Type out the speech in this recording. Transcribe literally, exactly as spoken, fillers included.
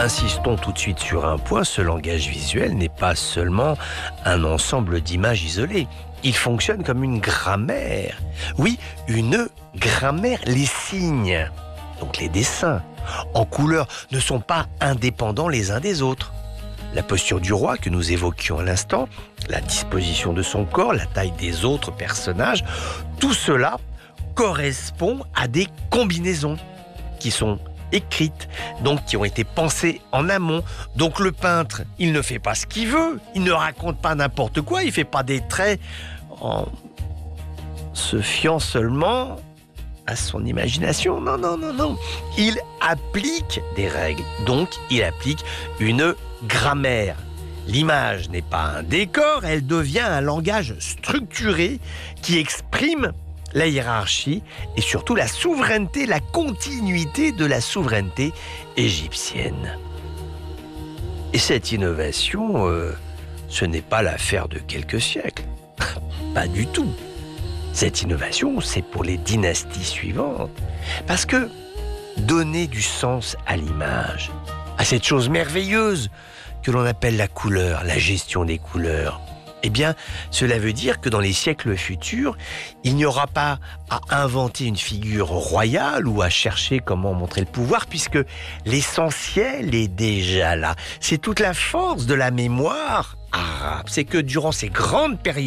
insistons tout de suite sur un point, ce langage visuel n'est pas seulement un ensemble d'images isolées. Il fonctionne comme une grammaire. Oui, une grammaire. Les signes, donc les dessins, en couleur, ne sont pas indépendants les uns des autres. La posture du roi que nous évoquions à l'instant, la disposition de son corps, la taille des autres personnages, tout cela correspond à des combinaisons qui sont écrites, donc qui ont été pensées en amont. Donc le peintre, il ne fait pas ce qu'il veut, il ne raconte pas n'importe quoi, il ne fait pas des traits en se fiant seulement à son imagination. Non, non, non, non. Il applique des règles, donc il applique une grammaire. L'image n'est pas un décor, elle devient un langage structuré qui exprime la hiérarchie et surtout la souveraineté, la continuité de la souveraineté égyptienne. Et cette innovation, euh, ce n'est pas l'affaire de quelques siècles. Pas du tout. Cette innovation, c'est pour les dynasties suivantes. Parce que donner du sens à l'image, à cette chose merveilleuse que l'on appelle la couleur, la gestion des couleurs, eh bien, cela veut dire que dans les siècles futurs, il n'y aura pas à inventer une figure royale ou à chercher comment montrer le pouvoir, puisque l'essentiel est déjà là. C'est toute la force de la mémoire arabe. C'est que durant ces grandes périodes